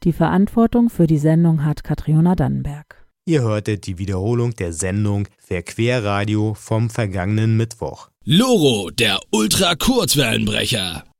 Die Verantwortung für die Sendung hat Katriona Dannenberg. Ihr hörtet die Wiederholung der Sendung Verquerradio vom vergangenen Mittwoch. Loro, der Ultra-Kurzwellenbrecher.